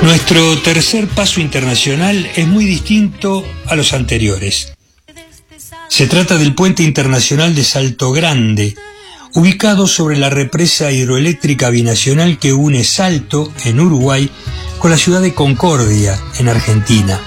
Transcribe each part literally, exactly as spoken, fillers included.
Nuestro tercer paso internacional es muy distinto a los anteriores. Se trata del puente internacional de Salto Grande, ubicado sobre la represa hidroeléctrica binacional que une Salto, en Uruguay, con la ciudad de Concordia, en Argentina.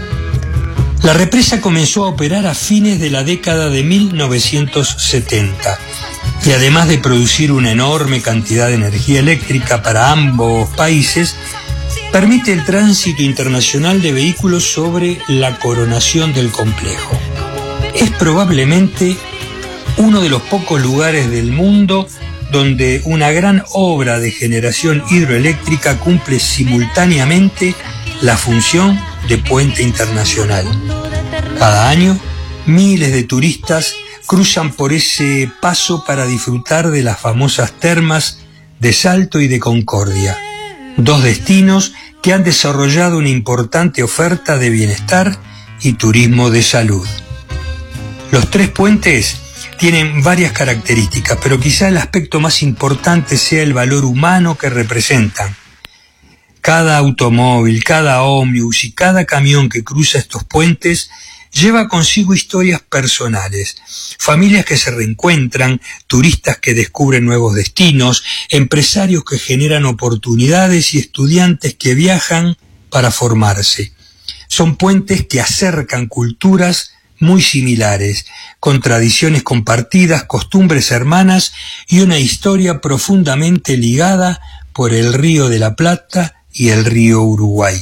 La represa comenzó a operar a fines de la década de mil novecientos setenta y además de producir una enorme cantidad de energía eléctrica para ambos países, permite el tránsito internacional de vehículos sobre la coronación del complejo. Es probablemente uno de los pocos lugares del mundo donde una gran obra de generación hidroeléctrica cumple simultáneamente la función de puente internacional. Cada año, miles de turistas cruzan por ese paso para disfrutar de las famosas termas de Salto y de Concordia, dos destinos que han desarrollado una importante oferta de bienestar y turismo de salud. Los tres puentes tienen varias características, pero quizá el aspecto más importante sea el valor humano que representan. Cada automóvil, cada ómnibus y cada camión que cruza estos puentes lleva consigo historias personales, familias que se reencuentran, turistas que descubren nuevos destinos, empresarios que generan oportunidades y estudiantes que viajan para formarse. Son puentes que acercan culturas muy similares, con tradiciones compartidas, costumbres hermanas y una historia profundamente ligada por el Río de la Plata y el río Uruguay.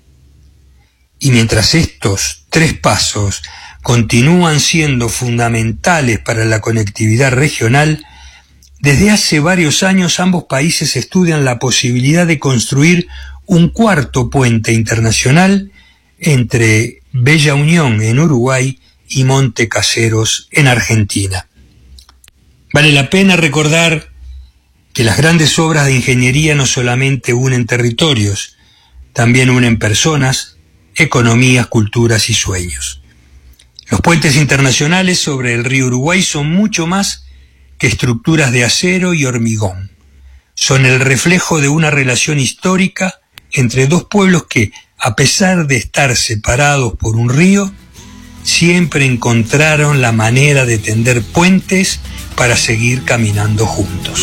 Y mientras estos tres pasos continúan siendo fundamentales para la conectividad regional, desde hace varios años ambos países estudian la posibilidad de construir un cuarto puente internacional entre Bella Unión en Uruguay y Monte Caseros en Argentina. Vale la pena recordar que las grandes obras de ingeniería no solamente unen territorios, también unen personas, economías, culturas y sueños. Los puentes internacionales sobre el río Uruguay son mucho más que estructuras de acero y hormigón. Son el reflejo de una relación histórica entre dos pueblos que, a pesar de estar separados por un río, siempre encontraron la manera de tender puentes para seguir caminando juntos.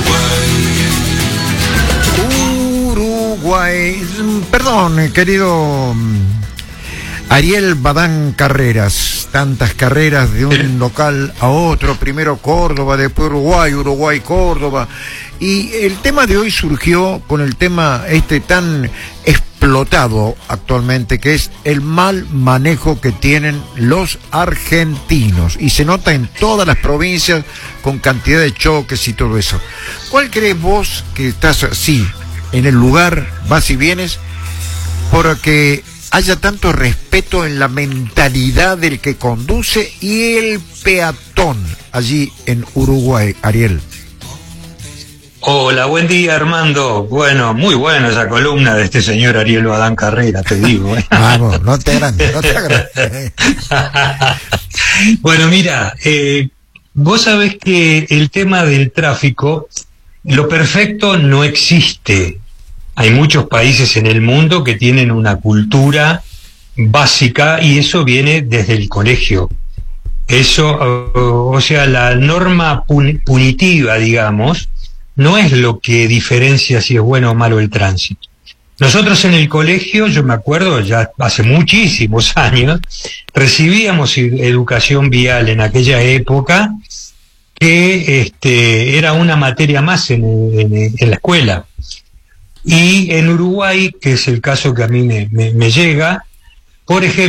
Uruguay. Perdón, querido Ariel Badán Carreras, tantas carreras de un local a otro, primero Córdoba, después Uruguay, Uruguay, Córdoba, y el tema de hoy surgió con el tema este tan explotado actualmente, que es el mal manejo que tienen los argentinos, y se nota en todas las provincias con cantidad de choques y todo eso. ¿Cuál crees vos que estás así en el lugar, vas y vienes, porque haya tanto respeto en la mentalidad del que conduce y el peatón allí en Uruguay, Ariel? Hola, buen día, Armando. Bueno, muy buena esa columna de este señor Ariel Badán Carrera, te digo. ¿eh? Vamos, no te agrandes, no te agrandes. Bueno, mira, eh, vos sabés que el tema del tráfico, lo perfecto no existe. Hay muchos países en el mundo que tienen una cultura básica y eso viene desde el colegio. Eso, o sea, la norma pun- punitiva, digamos, no es lo que diferencia si es bueno o malo el tránsito. Nosotros en el colegio, yo me acuerdo, ya hace muchísimos años, recibíamos educación vial en aquella época, que este, era una materia más en, en, en la escuela. Y en Uruguay, que es el caso que a mí me, me, me llega, por ejemplo,